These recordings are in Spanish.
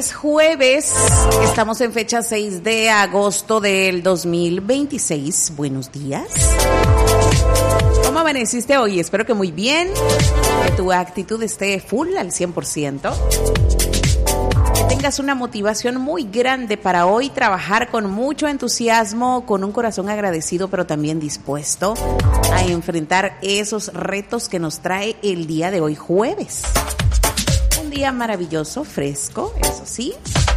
Es jueves, estamos en fecha 6 de agosto del 2026. Buenos días. ¿Cómo amaneciste hoy? Espero que muy bien, que tu actitud esté full al 100%. Que tengas una motivación muy grande para hoy, trabajar con mucho entusiasmo, con un corazón agradecido, pero también dispuesto a enfrentar esos retos que nos trae el día de hoy, jueves. Un día maravilloso, fresco, eso sí.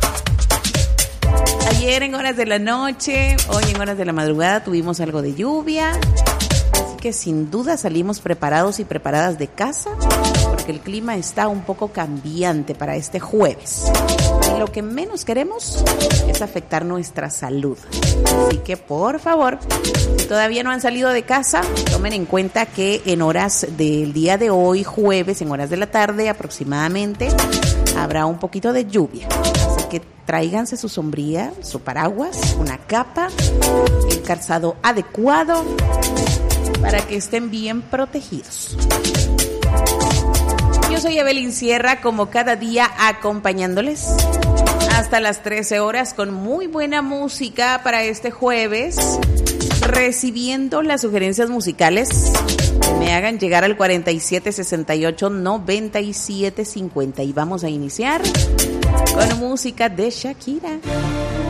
Ayer en horas de la noche, hoy en horas de la madrugada tuvimos algo de lluvia. Así que sin duda salimos preparados y preparadas de casa, porque el clima está un poco cambiante para este jueves. Y lo que menos queremos es afectar nuestra salud. Así que por favor, si todavía no han salido de casa, tomen en cuenta que en horas del día de hoy, jueves, en horas de la tarde aproximadamente, habrá un poquito de lluvia. Así que tráiganse su sombrilla, su paraguas, una capa, el calzado adecuado para que estén bien protegidos. Yo soy Evelyn Sierra, como cada día acompañándoles hasta las 13 horas con muy buena música para este jueves, recibiendo las sugerencias musicales que me hagan llegar al 4768-9750 y vamos a iniciar con música de Shakira.